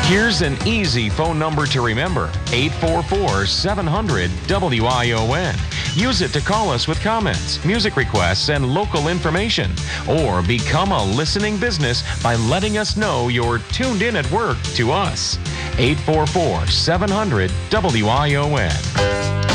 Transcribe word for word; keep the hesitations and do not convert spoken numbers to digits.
Here's an easy phone number to remember, eight four four, seven hundred, W I O N. Use it to call us with comments, music requests, and local information. Or become a listening business by letting us know you're tuned in at work to us. eight four four, seven hundred, W I O N.